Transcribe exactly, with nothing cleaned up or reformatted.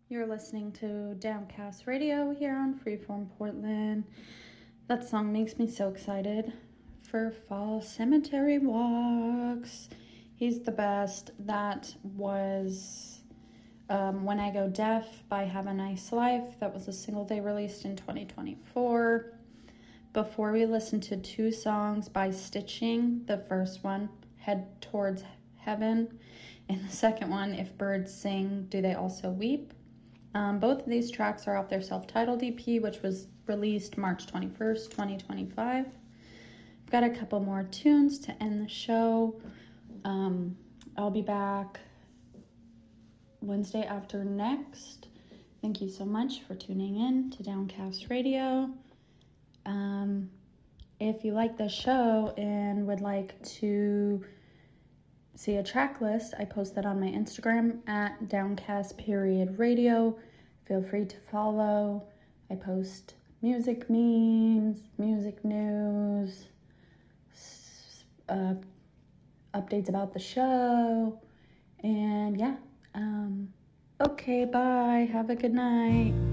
You're listening to Downcast Radio here on Freeform Portland. That song makes me so excited for fall cemetery walks. He's the best. That was um, When I Go Deaf by Have a Nice Life. That was a single they released in twenty twenty-four. Before we listen to two songs by Stitching, the first one, Head Towards Heaven, and the second one, If Birds Sing, Do They Also Weep? Um, both of these tracks are off their self-titled E P, which was released March twenty-first, twenty twenty-five. I've got a couple more tunes to end the show. Um, I'll be back Wednesday after next. Thank you so much for tuning in to Downcast Radio. Um, if you like the show and would like to see a track list, I post that on my Instagram at downcast period radio. Feel free to follow. I post music memes, music news, uh, updates about the show, and yeah. Um, okay, bye. Have a good night.